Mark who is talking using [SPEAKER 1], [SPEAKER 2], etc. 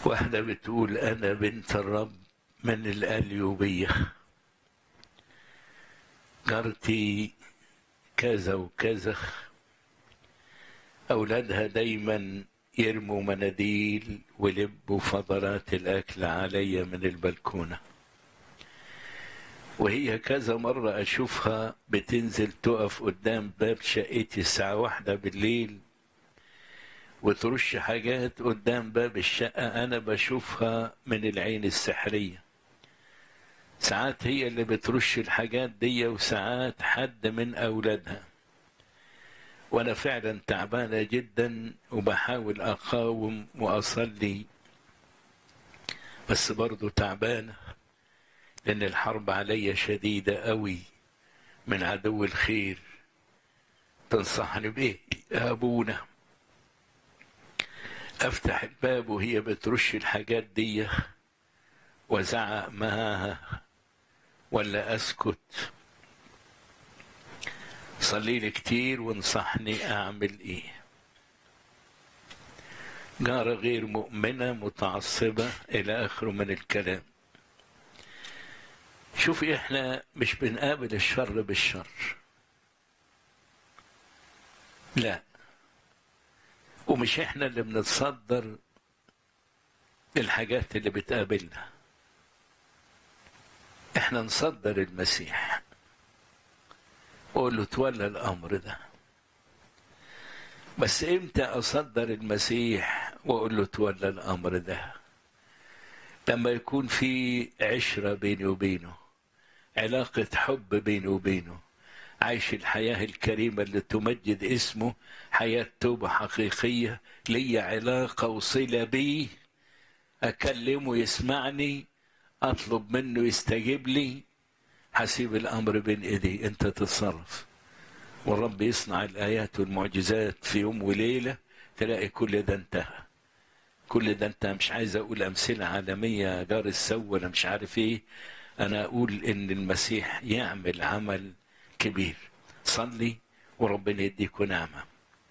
[SPEAKER 1] واحدة بتقول أنا بنت الرب من القليوبية، جارتي كذا وكذا، أولادها دايما يرموا مناديل ولبوا فضلات الأكل عليا من البلكونة، وهي كذا مرة أشوفها بتنزل تقف قدام باب شقتي الساعة 1 بالليل وترش حاجات قدام باب الشقة. أنا بشوفها من العين السحرية، ساعات هي اللي بترش الحاجات دي وساعات حد من أولادها، وأنا فعلا تعبانة جدا وبحاول أقاوم وأصلي، بس برضو تعبانة لأن الحرب عليا شديدة قوي من عدو الخير. تنصحني بإيه يا أبونا؟ أفتح الباب وهي بترش الحاجات دي وزعق معاها ولا أسكت؟ صلي لي كتير وانصحني أعمل إيه. جارة غير مؤمنة متعصبة إلى آخره من الكلام. شوفي إحنا مش بنقابل الشر بالشر، لا، ومش إحنا اللي بنتصدر الحاجات اللي بتقابلنا، إحنا نصدر المسيح وقول له تولى الأمر ده. بس إمتى أصدر المسيح وأقول له تولى الأمر ده؟ لما يكون في عشرة بيني وبينه، علاقة حب بيني وبينه، عايش الحياة الكريمة اللي تمجد اسمه، حياة توبة حقيقية، لي علاقة وصلة بيه، أكلمه يسمعني، أطلب منه يستجيب لي، حسيب الأمر بين إيدي، أنت تتصرف والرب يصنع الآيات والمعجزات في يوم وليلة، تلاقي كل ده انتهى. كل ده انت مش عايز أقول أمثلة عالمية جار السو ولا مش عارف إيه، أنا أقول إن المسيح يعمل عمل كبير. صلي وربنا يديك نعمة.